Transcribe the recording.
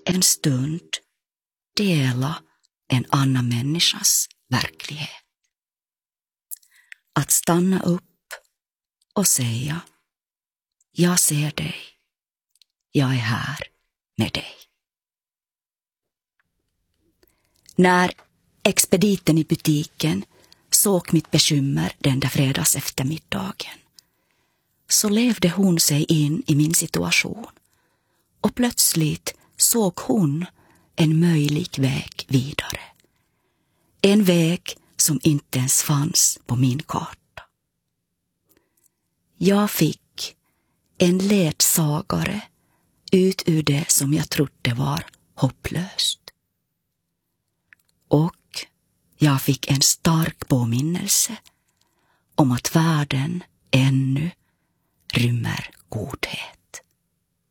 en stund dela en annan människas verklighet. Att stanna upp och säga: jag ser dig, jag är här med dig. När expediten i butiken såg mitt bekymmer den där fredags eftermiddagen, så levde hon sig in i min situation, och plötsligt såg hon en möjlig väg vidare. En väg som inte ens fanns på min karta. Jag fick en ledsagare ut ur det som jag trodde var hopplöst. Och jag fick en stark påminnelse om att världen ännu rymmer godhet.